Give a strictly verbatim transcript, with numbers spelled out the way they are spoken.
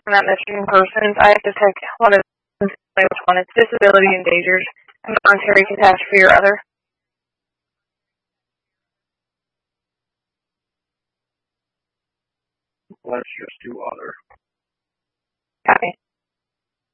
not missing persons. I have to take one of which one. It's disability endangers, involuntary catastrophe or other. Let's just do other.